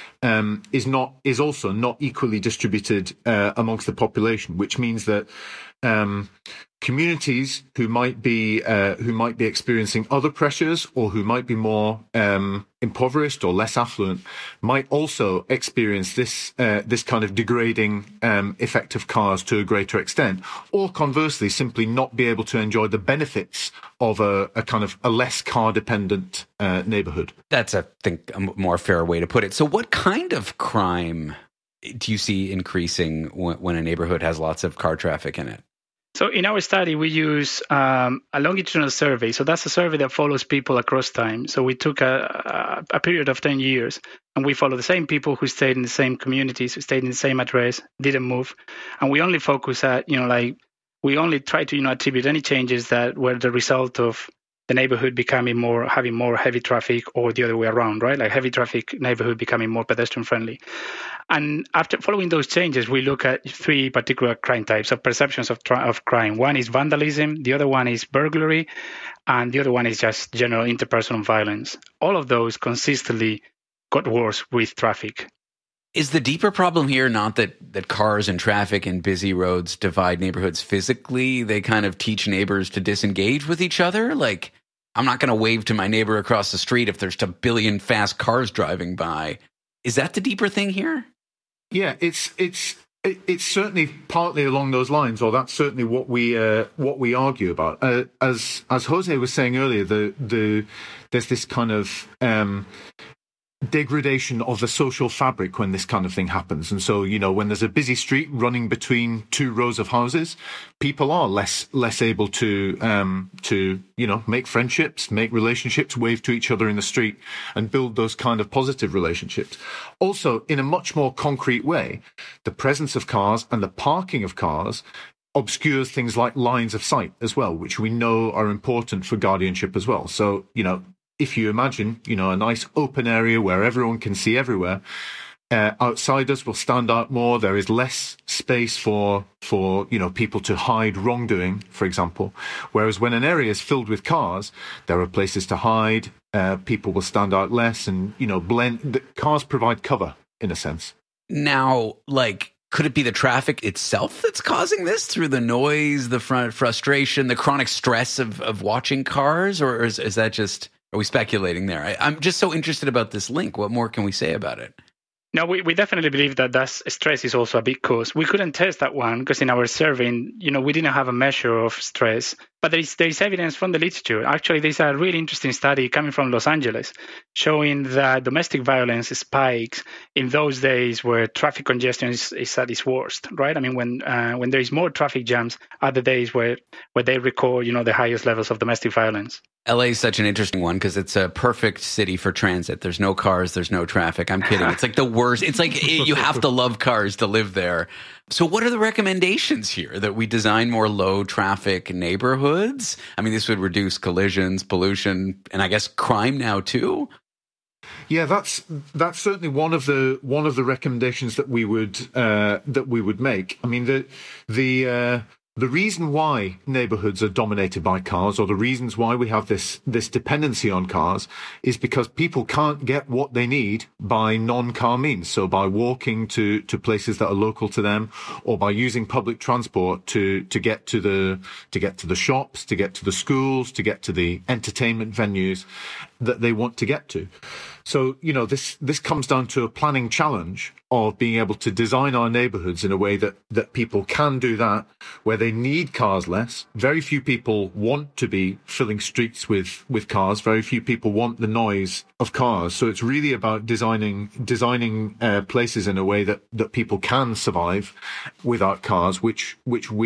Is also not equally distributed amongst the population, which means that communities who might be experiencing other pressures, or who might be more impoverished or less affluent, might also experience this kind of degrading effect of cars to a greater extent, or conversely, simply not be able to enjoy the benefits of a kind of a less car dependent neighborhood. That's, I think, a more fair way to put it. So, what kind of crime do you see increasing when a neighborhood has lots of car traffic in it? So in our study, we use a longitudinal survey. So that's a survey that follows people across time. So we took a period of 10 years, and we follow the same people who stayed in the same communities, who stayed in the same address, didn't move. And we only focus at, we only try to, attribute any changes that were the result of the neighborhood having more heavy traffic, or the other way around, right? Like heavy traffic neighborhood becoming more pedestrian friendly. And after following those changes, we look at three particular crime types of perceptions of crime. One is vandalism, the other one is burglary, and the other one is just general interpersonal violence. All of those consistently got worse with traffic. Is the deeper problem here not that cars and traffic and busy roads divide neighborhoods physically? They kind of teach neighbors to disengage with each other? Like, I'm not going to wave to my neighbor across the street if there's a billion fast cars driving by. Is that the deeper thing here? Yeah, it's certainly partly along those lines, or that's certainly what we argue about. As Jose was saying earlier, there's this kind of degradation of the social fabric when this kind of thing happens. And so, when there's a busy street running between two rows of houses, people are less able to make friendships, make relationships, wave to each other in the street, and build those kind of positive relationships. Also, in a much more concrete way, the presence of cars and the parking of cars obscures things like lines of sight as well, which we know are important for guardianship as well. So, if you imagine, a nice open area where everyone can see everywhere, outsiders will stand out more. There is less space for people to hide wrongdoing, for example. Whereas when an area is filled with cars, there are places to hide. People will stand out less, and blend. The cars provide cover in a sense. Now, could it be the traffic itself that's causing this through the noise, the frustration, the chronic stress of watching cars, or is that just? Are we speculating there? I'm just so interested about this link. What more can we say about it? No, we definitely believe that stress is also a big cause. We couldn't test that one because in our survey, we didn't have a measure of stress. But there is evidence from the literature. Actually, there's a really interesting study coming from Los Angeles showing that domestic violence spikes in those days where traffic congestion is at its worst, right? I mean, when there is more traffic jams are the days where they record, the highest levels of domestic violence. LA is such an interesting one because it's a perfect city for transit. There's no cars, there's no traffic. I'm kidding. It's like the worst. It's like you have to love cars to live there. So what are the recommendations here? That we design more low traffic neighborhoods? I mean, this would reduce collisions, pollution, and I guess crime now too. Yeah, that's certainly one of the recommendations that we would make. I mean, the reason why neighborhoods are dominated by cars, or the reasons why we have this dependency on cars, is because people can't get what they need by non-car means. So by walking to places that are local to them, or by using public transport to get to the shops, to get to the schools, to get to the entertainment venues that they want to get to. So, this comes down to a planning challenge of being able to design our neighborhoods in a way that people can do that, where they need cars less. Very few people want to be filling streets with cars. Very few people want the noise of cars. So it's really about designing places in a way that people can survive without cars, which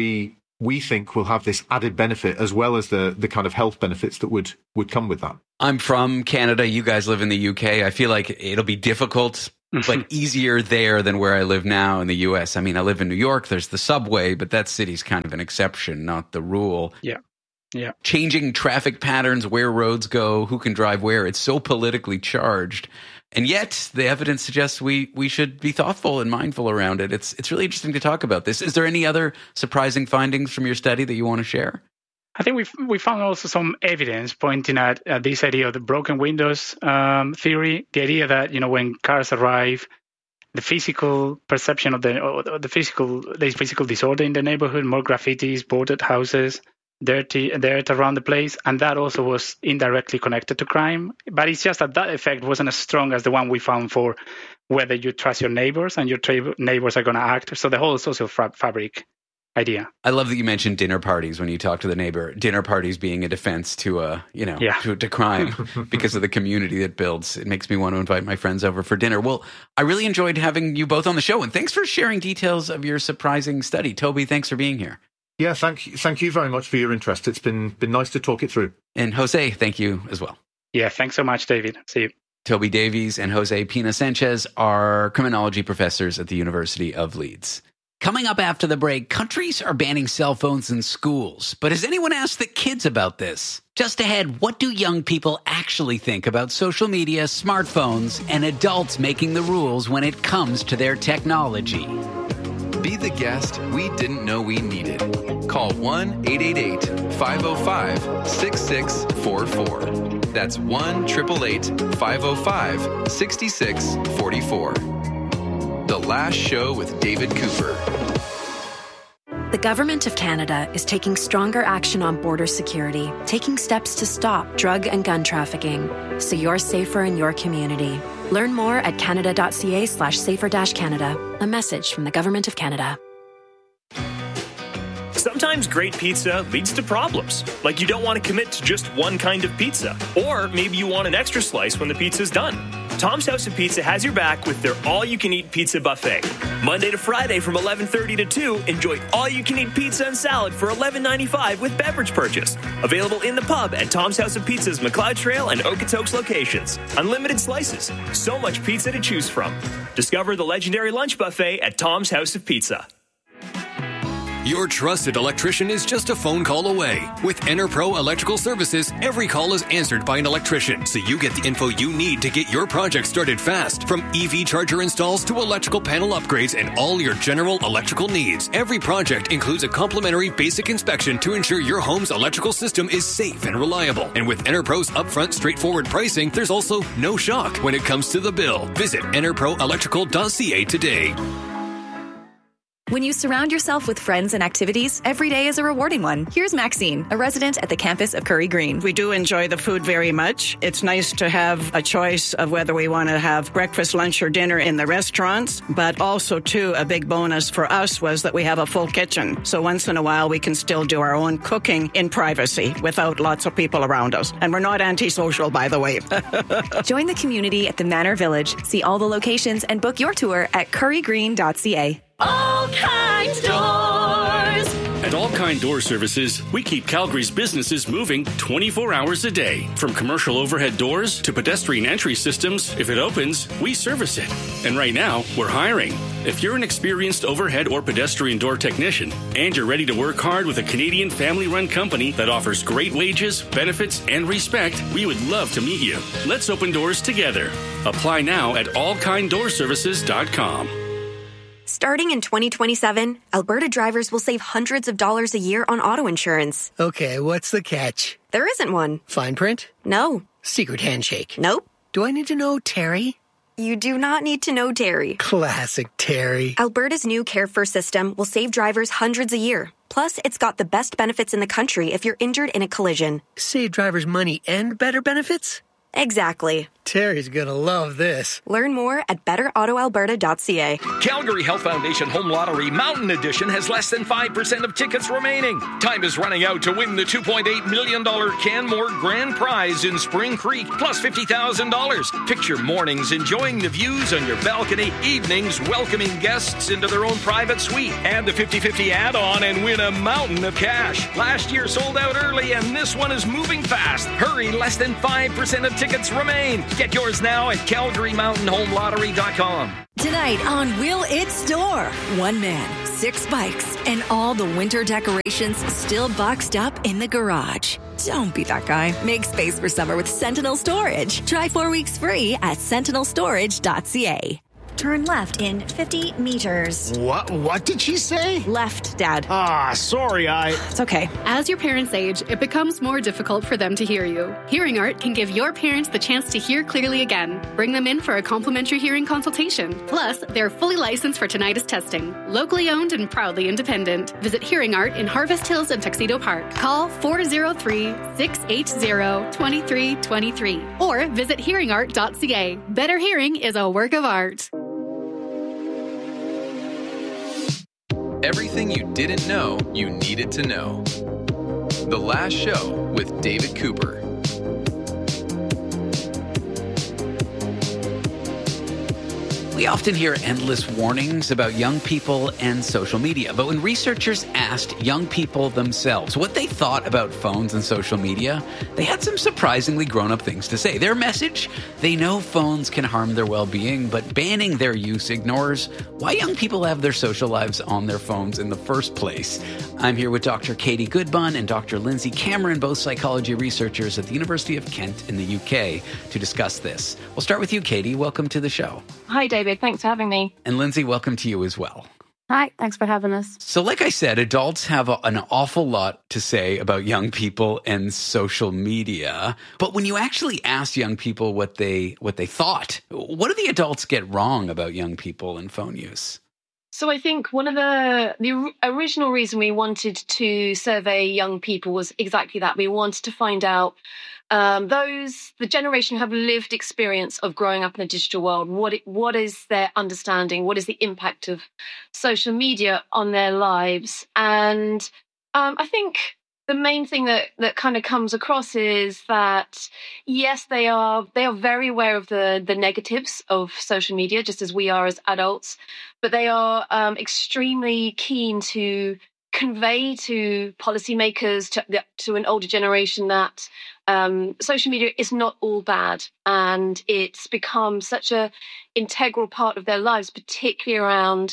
we think will have this added benefit, as well as the kind of health benefits that would come with that. I'm from Canada. You guys live in the UK. I feel like it'll be difficult, but easier there than where I live now in the US. I mean, I live in New York. There's the subway, but that city's kind of an exception, not the rule. Yeah. Changing traffic patterns, where roads go, who can drive where. It's so politically charged. And yet the evidence suggests we should be thoughtful and mindful around it. It's really interesting to talk about this. Is there any other surprising findings from your study that you want to share? I think we found also some evidence pointing at this idea of the broken windows theory, the idea that, when cars arrive, the physical perception of there's physical disorder in the neighborhood, more graffitis, boarded houses, dirt around the place, and that also was indirectly connected to crime. But it's just that effect wasn't as strong as the one we found for whether you trust your neighbors and your neighbors are going to act. So the whole social fabric idea. I love that you mentioned dinner parties when you talk to the neighbor. Dinner parties being a defense to to crime because of the community it builds. It makes me want to invite my friends over for dinner. Well, I really enjoyed having you both on the show, and thanks for sharing details of your surprising study. Toby, thanks for being here. Yeah, thank you very much for your interest. It's been nice to talk it through. And Jose, thank you as well. Yeah, thanks so much, David. See you. Toby Davies and Jose Pina Sanchez are criminology professors at the University of Leeds. Coming up after the break, countries are banning cell phones in schools. But has anyone asked the kids about this? Just ahead, what do young people actually think about social media, smartphones, and adults making the rules when it comes to their technology? Be the guest we didn't know we needed. Call 1-888-505-6644. That's 1-888-505-6644. The Last Show with David Cooper. The Government of Canada is taking stronger action on border security, taking steps to stop drug and gun trafficking, so you're safer in your community. Learn more at canada.ca/safer-canada. A message from the Government of Canada. Sometimes great pizza leads to problems, like you don't want to commit to just one kind of pizza, or maybe you want an extra slice when the pizza's done. Tom's House of Pizza has your back with their all-you-can-eat pizza buffet. Monday to Friday from 11:30 to 2, enjoy all-you-can-eat pizza and salad for $11.95 with beverage purchase. Available in the pub at Tom's House of Pizza's McLeod Trail and Okotoks locations. Unlimited slices. So much pizza to choose from. Discover the legendary lunch buffet at Tom's House of Pizza. Your trusted electrician is just a phone call away. With EnerPro Electrical Services, every call is answered by an electrician, so you get the info you need to get your project started fast. From EV charger installs to electrical panel upgrades and all your general electrical needs. Every project includes a complimentary basic inspection to ensure your home's electrical system is safe and reliable. And with EnerPro's upfront, straightforward pricing, there's also no shock when it comes to the bill. Visit enerproelectrical.ca today. When you surround yourself with friends and activities, every day is a rewarding one. Here's Maxine, a resident at the campus of Curry Green. We do enjoy the food very much. It's nice to have a choice of whether we want to have breakfast, lunch, or dinner in the restaurants. But also, too, a big bonus for us was that we have a full kitchen. So once in a while, we can still do our own cooking in privacy without lots of people around us. And we're not antisocial, by the way. Join the community at the Manor Village. See all the locations and book your tour at currygreen.ca. All Kind Doors. At All Kind Door Services, we keep Calgary's businesses moving 24 hours a day. From commercial overhead doors to pedestrian entry systems, if it opens, we service it. And right now, we're hiring. If you're an experienced overhead or pedestrian door technician and you're ready to work hard with a Canadian family-run company that offers great wages, benefits, and respect, we would love to meet you. Let's open doors together. Apply now at allkinddoorservices.com. Starting in 2027, Alberta drivers will save hundreds of dollars a year on auto insurance. Okay, what's the catch? There isn't one. Fine print? No. Secret handshake? Nope. Do I need to know Terry? You do not need to know Terry. Classic Terry. Alberta's new Care First system will save drivers hundreds a year. Plus, it's got the best benefits in the country if you're injured in a collision. Save drivers money and better benefits? Exactly. Terry's gonna love this. Learn more at betterautoalberta.ca. Calgary Health Foundation Home Lottery Mountain Edition has less than 5% of tickets remaining. Time is running out to win the $2.8 million Canmore Grand Prize in Spring Creek, plus $50,000. Picture mornings enjoying the views on your balcony, evenings welcoming guests into their own private suite. Add the 50-50 add-on and win a mountain of cash. Last year sold out early, and this one is moving fast. Hurry, less than 5% of tickets remain. Get yours now at CalgaryMountainHomeLottery.com. Tonight on Will It Store, one man, 6 bikes, and all the winter decorations still boxed up in the garage. Don't be that guy. Make space for summer with Sentinel Storage. Try 4 weeks free at sentinelstorage.ca. Turn left in 50 meters. What did she say? Left, Dad. Sorry, It's okay. As your parents age, it becomes more difficult for them to hear you. Hearing Art can give your parents the chance to hear clearly again. Bring them in for a complimentary hearing consultation. Plus, they're fully licensed for tinnitus testing. Locally owned and proudly independent. Visit Hearing Art in Harvest Hills and Tuxedo Park. Call 403-680-2323 or visit hearingart.ca. Better hearing is a work of art. Everything you didn't know you needed to know. The Last Show with David Cooper. We often hear endless warnings about young people and social media, but when researchers asked young people themselves what they thought about phones and social media, they had some surprisingly grown-up things to say. Their message: they know phones can harm their well-being, but banning their use ignores why young people have their social lives on their phones in the first place. I'm here with Dr. Katie Goodbun and Dr. Lindsay Cameron, both psychology researchers at the University of Kent in the UK, to discuss this. We'll start with you, Katie. Welcome to the show. Hi, David. Thanks for having me. And Lindsay, welcome to you as well. Hi, thanks for having us. So like I said, adults have an awful lot to say about young people and social media. But when you actually ask young people what they thought, what do the adults get wrong about young people and phone use? So I think one of the original reason we wanted to survey young people was exactly that. We wanted to find out the generation who have lived experience of growing up in the digital world. What is their understanding? What is the impact of social media on their lives? And I think the main thing that kind of comes across is that, yes, they are very aware of the negatives of social media, just as we are as adults, but they are extremely keen to convey to policymakers, to an older generation, that social media is not all bad, and it's become such a integral part of their lives, particularly around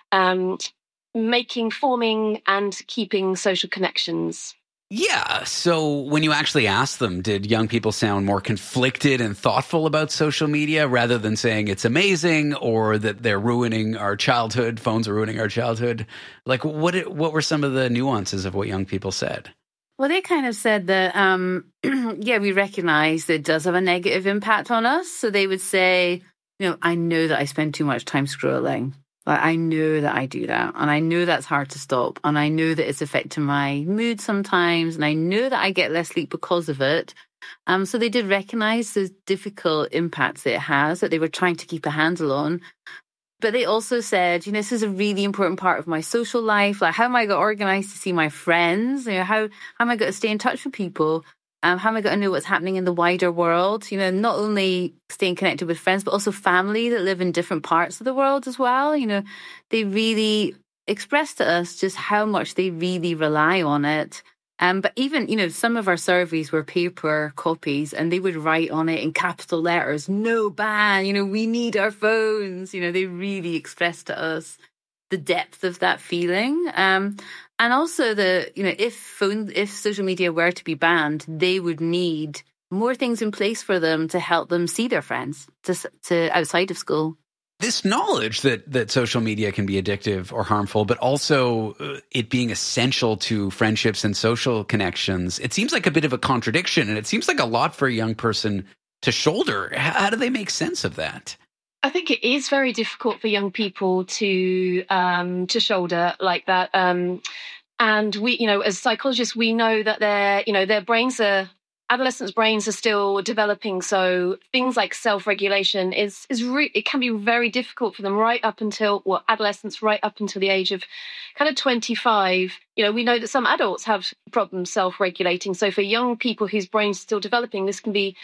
forming and keeping social connections. Yeah. So when you actually asked them, did young people sound more conflicted and thoughtful about social media rather than saying it's amazing or that they're ruining our childhood, phones are ruining our childhood? Like, what were some of the nuances of what young people said? Well, they kind of said that, yeah, we recognize that it does have a negative impact on us. So they would say, I know that I spend too much time scrolling. Like, I know that I do that, and I know that's hard to stop, and I know that it's affecting my mood sometimes, and I know that I get less sleep because of it. So they did recognise the difficult impacts that it has, that they were trying to keep a handle on. But they also said, this is a really important part of my social life. Like, how am I going to organise to see my friends? How am I going to stay in touch with people? How am I going to know what's happening in the wider world? Not only staying connected with friends, but also family that live in different parts of the world as well. They really expressed to us just how much they really rely on it. But even, some of our surveys were paper copies, and they would write on it in capital letters, "No ban, we need our phones." They really expressed to us the depth of that feeling. And also if social media were to be banned, they would need more things in place for them to help them see their friends to outside of school. This knowledge that social media can be addictive or harmful, but also it being essential to friendships and social connections, it seems like a bit of a contradiction, and it seems like a lot for a young person to shoulder. How do they make sense of that? I think it is very difficult for young people to shoulder like that. And we, as psychologists, we know that their brains adolescents' brains are still developing. So things like self-regulation it can be very difficult for them right up until adolescents right up until the age of kind of 25. We know that some adults have problems self-regulating. So for young people whose brains are still developing, this can be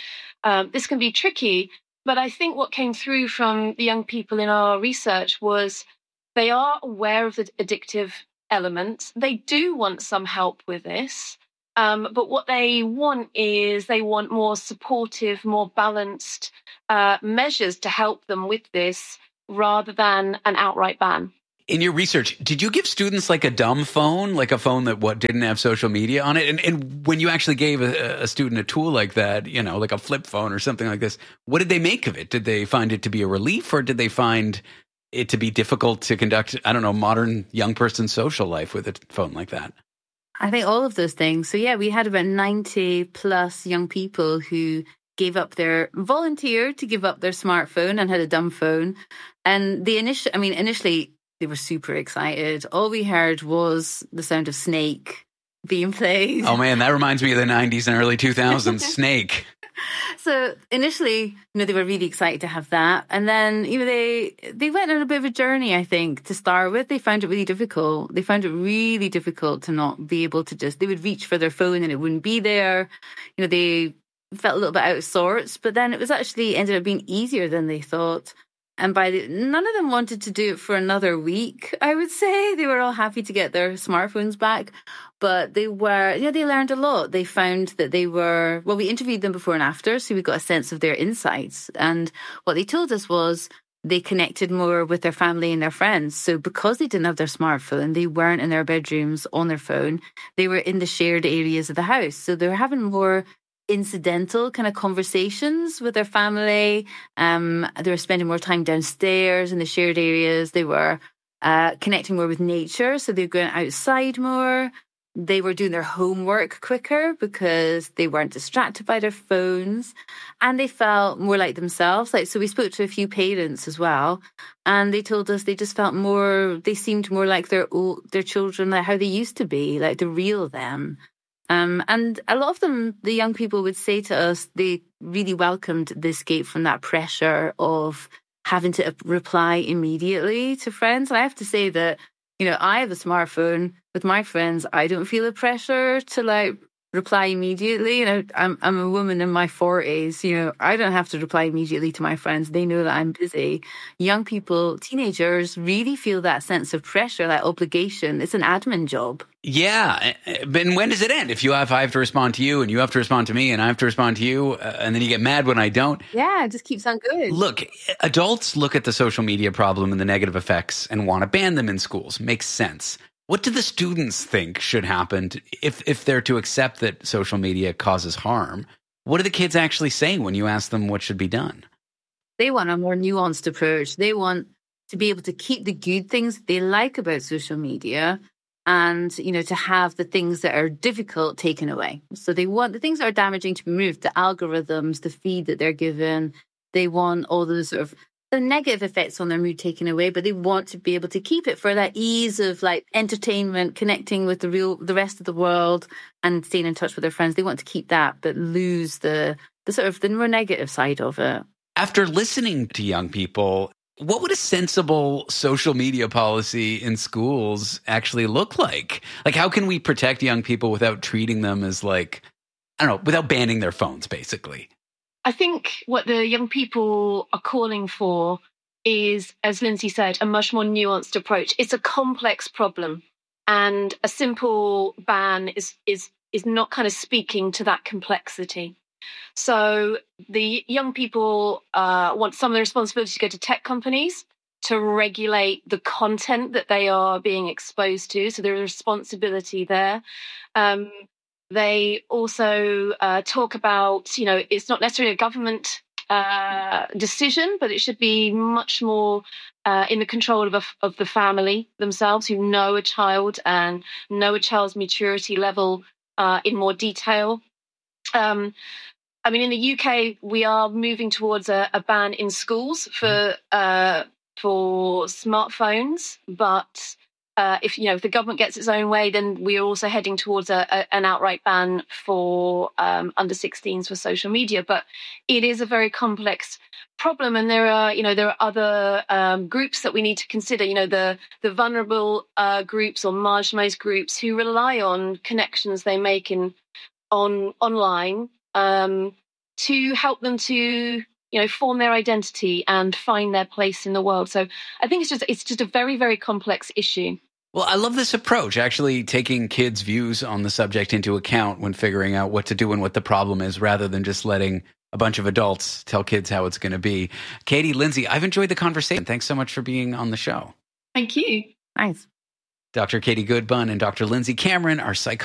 tricky. But I think what came through from the young people in our research was they are aware of the addictive elements. They do want some help with this. But what they want is more supportive, more balanced measures to help them with this rather than an outright ban. In your research, did you give students like a dumb phone, like a phone that didn't have social media on it? And when you actually gave a student a tool like that, like a flip phone or something like this, what did they make of it? Did they find it to be a relief, or did they find it to be difficult to conduct, modern young person social life with a phone like that? I think all of those things. So yeah, we had about 90 plus young people who volunteered to give up their smartphone and had a dumb phone. And initially they were super excited. All we heard was the sound of Snake being played. Oh man, that reminds me of the 90s and early 2000s, Snake. So initially, they were really excited to have that. And then, they went on a bit of a journey, I think, to start with. They found it really difficult. They found it really difficult to not be able to they would reach for their phone and it wouldn't be there. They felt a little bit out of sorts, but then it was actually ended up being easier than they thought. And none of them wanted to do it for another week, I would say. They were all happy to get their smartphones back. But they learned a lot. They found that we interviewed them before and after, so we got a sense of their insights. And what they told us was they connected more with their family and their friends. So because they didn't have their smartphone, they weren't in their bedrooms on their phone. They were in the shared areas of the house. So they were having more incidental kind of conversations with their family. They were spending more time downstairs in the shared areas. They were connecting more with nature, so they were going outside more. They were doing their homework quicker because they weren't distracted by their phones, and they felt more like themselves. So we spoke to a few parents as well, and they told us they just felt they seemed more like their children, like how they used to be, like the real them. And a lot of them, the young people, would say to us they really welcomed the escape from that pressure of having to reply immediately to friends. And I have to say that, I have a smartphone with my friends. I don't feel a pressure to reply immediately. I'm a woman in my 40s. I don't have to reply immediately to my friends. They know that I'm busy. Young people, teenagers, really feel that sense of pressure, that obligation. It's an admin job. Yeah. But when does it end? If I have to respond to you and you have to respond to me and I have to respond to you, and then you get mad when I don't. Yeah, it just keeps on going. Look, adults look at the social media problem and the negative effects and want to ban them in schools. Makes sense. What do the students think should happen if they're to accept that social media causes harm? What are the kids actually saying when you ask them what should be done? They want a more nuanced approach. They want to be able to keep the good things they like about social media and, to have the things that are difficult taken away. So they want the things that are damaging to be removed, the algorithms, the feed that they're given. They want all those sort of the negative effects on their mood taken away, but they want to be able to keep it for that ease of like entertainment, connecting with the rest of the world and staying in touch with their friends. They want to keep that, but lose the sort of the more negative side of it. After listening to young people, what would a sensible social media policy in schools actually look like? Like, how can we protect young people without treating them as like, I don't know, without banning their phones, basically? I think what the young people are calling for is, as Lindsay said, a much more nuanced approach. It's a complex problem, and a simple ban is not kind of speaking to that complexity. So the young people want some of the responsibility to go to tech companies to regulate the content that they are being exposed to. So there's a responsibility there. They also talk about, it's not necessarily a government decision, but it should be much more in the control of the family themselves, who know a child and know a child's maturity level in more detail. In the UK, we are moving towards a ban in schools for smartphones, but if the government gets its own way, then we are also heading towards an outright ban for under 16s for social media. But it is a very complex problem, and there are other groups that we need to consider. The vulnerable groups or marginalized groups who rely on connections they make online. To help them to, form their identity and find their place in the world. So I think it's just a very, very complex issue. Well, I love this approach, actually taking kids' views on the subject into account when figuring out what to do and what the problem is, rather than just letting a bunch of adults tell kids how it's going to be. Katie, Lindsay, I've enjoyed the conversation. Thanks so much for being on the show. Thank you. Thanks. Dr. Katie Goodbun and Dr. Lindsay Cameron are psychologists